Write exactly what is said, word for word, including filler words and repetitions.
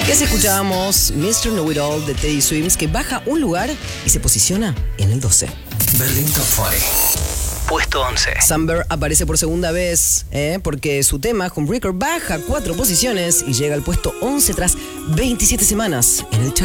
Y así escuchábamos mister Know It All de Teddy Swims, que baja un lugar y se posiciona en el doce. Berlín Top veinte. Puesto once. Samber aparece por segunda vez, ¿eh? porque su tema, Homebreaker, baja cuatro posiciones y llega al puesto once tras veintisiete semanas en el chart.